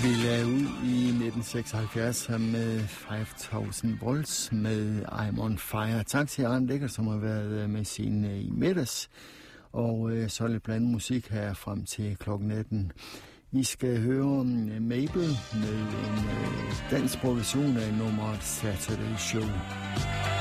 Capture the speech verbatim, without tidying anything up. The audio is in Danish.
Vi lavede ud i nitten seksoghalvfjerds med fem tusind volts med I'm on Fire. Tak til Arne Lækker, som har været med sin i middags. Og øh, så lidt blandet musik her frem til klokken atten. Vi skal høre Mabel med en øh, dansk produktion af nummeret Saturday Show.